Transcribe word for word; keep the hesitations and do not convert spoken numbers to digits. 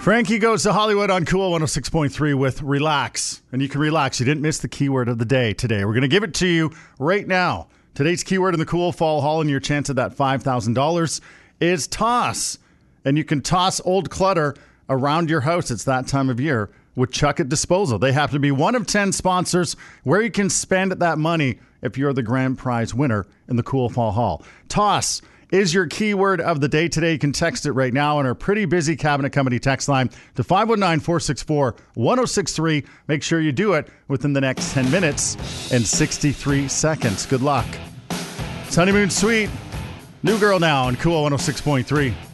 Frankie Goes to Hollywood on Cool one oh six point three with relax. And you can relax. You didn't miss the keyword of the day today. We're going to give it to you right now. Today's keyword in the Cool Fall Hall and your chance at that five thousand dollars is toss. And you can toss old clutter around your house. It's that time of year with Chuck It Disposal. They have to be one of ten sponsors where you can spend that money if you're the grand prize winner in the Cool Fall Hall. Toss is your keyword of the day today. You can text it right now on our pretty busy Cabinet Company text line to five one nine, four six four, one oh six three. Make sure you do it within the next ten minutes and sixty-three seconds. Good luck. It's Honeymoon Suite. New Girl now on Cool one oh six point three.